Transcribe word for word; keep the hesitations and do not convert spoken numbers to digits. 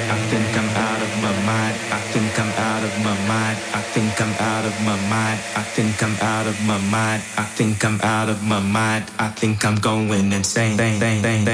I think I'm out of my mind. I think I'm out of my mind. I think I'm out of my mind. I think I'm out of my mind. I think I'm out of my mind. I think I'm going insane.